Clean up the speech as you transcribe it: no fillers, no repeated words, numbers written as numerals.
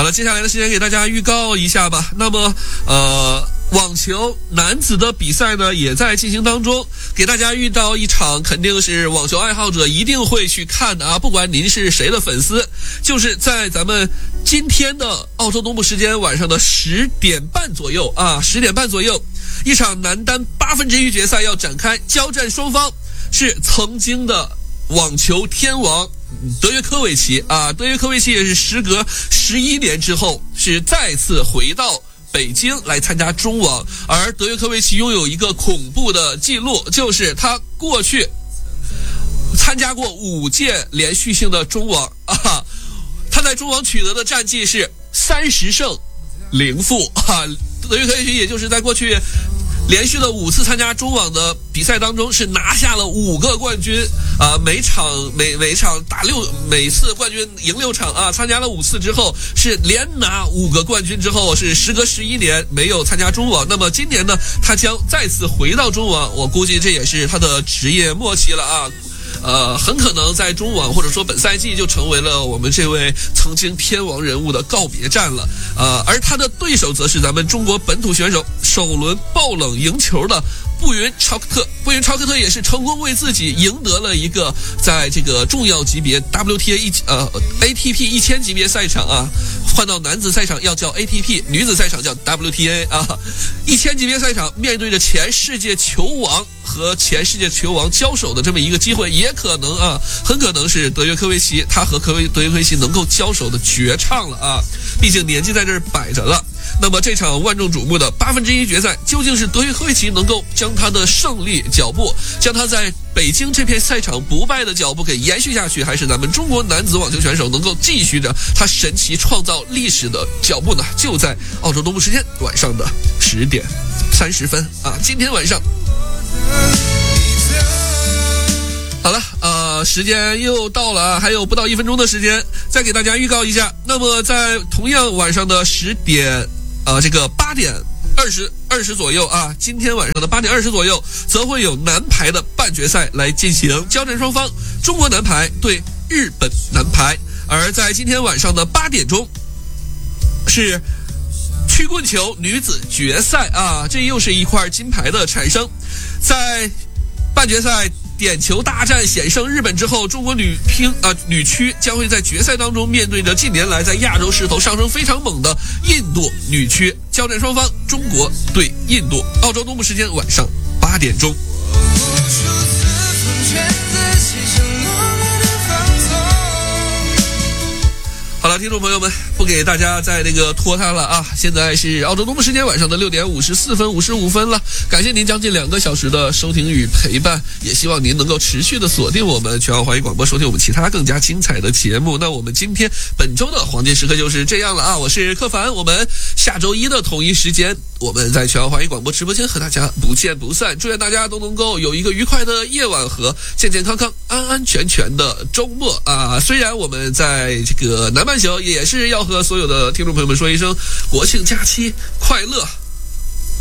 了，接下来的时间给大家预告一下吧。那么网球男子的比赛呢也在进行当中，给大家预告一场肯定是网球爱好者一定会去看的啊，不管您是谁的粉丝，就是在咱们今天的澳洲东部时间晚上的10点半左右啊，10点半左右，一场男单1/8决赛要展开，交战双方是曾经的网球天王德约科维奇啊，德约科维奇也是时隔11年之后是再次回到北京来参加中网，而德约科维奇拥有一个恐怖的记录，就是他过去参加过5届连续性的中网啊，他在中网取得的战绩是30胜0负啊，德约科维奇也就是在过去连续的5次参加中网的比赛当中是拿下了5个冠军啊，每场打每次冠军赢6场啊，参加了5次之后是连拿5个冠军之后是时隔11年没有参加中网，那么今年呢他将再次回到中网，我估计这也是他的职业末期了啊。很可能在中网或者说本赛季就成为了我们这位曾经天王人物的告别战了。而他的对手则是咱们中国本土选手，首轮爆冷赢球的布云超克特。布云超克特也是成功为自己赢得了一个在这个重要级别 ATP 1000级别赛场啊，换到男子赛场要叫 ATP， 女子赛场叫 WTA 啊。1000级别赛场面对着前世界球王和前世界球王交手的这么一个机会，也可能啊，很可能是德约科维奇他和德约科维奇能够交手的绝唱了啊，毕竟年纪在这儿摆着了。那么这场万众瞩目的1/8决赛，究竟是德约科维奇能够将他的胜利脚步，将他在北京这片赛场不败的脚步给延续下去，还是咱们中国男子网球选手能够继续着他神奇创造历史的脚步呢？就在澳洲东部时间晚上的10点30分啊，今天晚上。好了，时间又到了啊，还有不到1分钟的时间，再给大家预告一下。那么在同样晚上的10点，这个8点20左右啊，今天晚上的8点20左右，则会有男排的半决赛来进行交战双方，中国男排对日本男排。而在今天晚上的8点钟，是曲棍球女子决赛啊，这又是一块金牌的产生。在半决赛点球大战险胜日本之后，中国女区将会在决赛当中面对着近年来在亚洲势头上升非常猛的印度女区，交战双方中国对印度。澳洲东部时间晚上8点钟。好了，听众朋友们，不给大家再拖沓了啊！现在是澳洲东部时间晚上的6点54分55分了，感谢您将近2个小时的收听与陪伴，也希望您能够持续的锁定我们全澳华语广播，收听我们其他更加精彩的节目。那我们本周的黄金时刻就是这样了啊！我是柯凡，我们下周一的同一时间，我们在全澳华语广播直播间和大家不见不散。祝愿大家都能够有一个愉快的夜晚和健健康康、安安全全的周末啊！虽然我们在这个南半球也是要和所有的听众朋友们说一声国庆假期快乐。